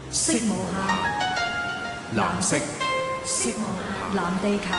色無限，藍色。色無限，藍地球。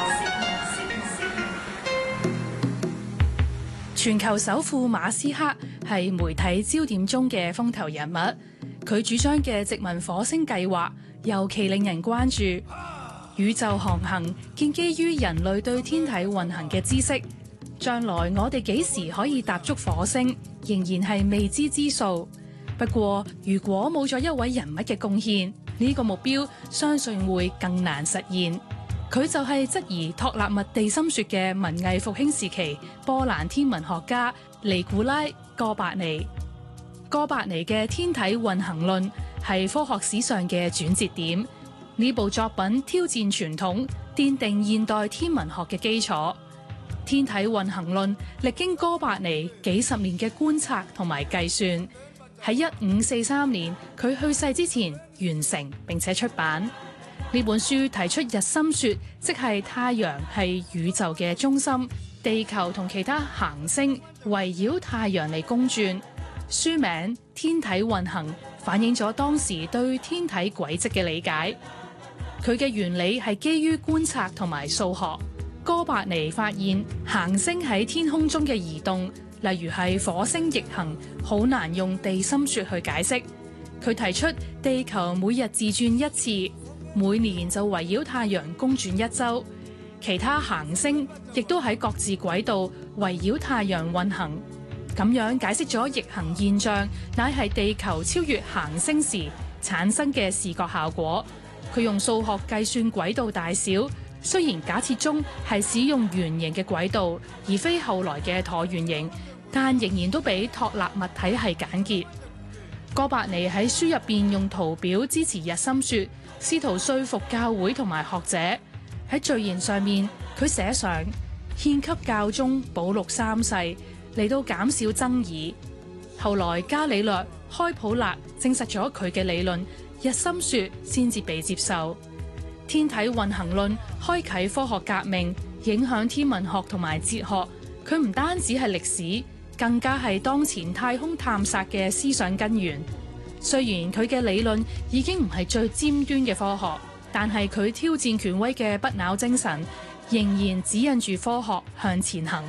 全球首富馬斯克係媒體焦點中嘅風頭人物，佢主張嘅殖民火星計劃尤其令人關注。宇宙航行建基於人類對天體運行嘅知識，將來我哋幾時可以踏足火星，仍然係未知之數。不過，如果冇咗一位人物嘅貢獻，呢個目標相信會更難實現。佢就係質疑托勒密地心說嘅文藝復興時期波蘭天文學家尼古拉·哥白尼。哥白尼嘅天體運行論係科學史上嘅轉折點。呢部作品挑戰傳統，奠定現代天文學嘅基礎。天體運行論歷經哥白尼幾十年嘅觀察同埋計算，喺1543年佢去世之前完成並且出版。呢本書提出日心說，即係太陽係宇宙嘅中心，地球同其他行星圍繞太陽嚟公轉。書名《天體運行》反映咗當時對天體軌跡嘅理解。佢嘅原理係基於觀察同埋數學。哥白尼發現行星喺天空中嘅移動，例如係火星逆行，好難用地心說去解釋。佢提出地球每日自轉一次，每年就圍繞太陽公轉一周，其他行星亦都喺各自軌道圍繞太陽運行。咁樣解釋咗逆行現象，乃係地球超越行星時產生嘅視覺效果。佢用數學計算軌道大小，雖然假設中係使用圓形嘅軌道，而非後來嘅橢圓形，但仍然都比托勒密體系簡潔。哥白尼喺書入邊用圖表支持日心說，試圖說服教會同埋學者。喺序言上面，佢寫上獻給教宗保祿三世，嚟到減少爭議。後來伽利略、開普勒證實咗佢嘅理論，日心說先至被接受。天體運行論開啟科學革命，影響天文學同埋哲學。佢唔單止係歷史，更加係當前太空探索嘅思想根源。雖然佢嘅理論已經唔係最尖端嘅科學，但係佢挑戰權威嘅不朽精神，仍然指引住科學向前行。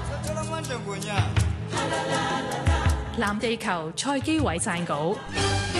藍地球蔡基偉撰稿。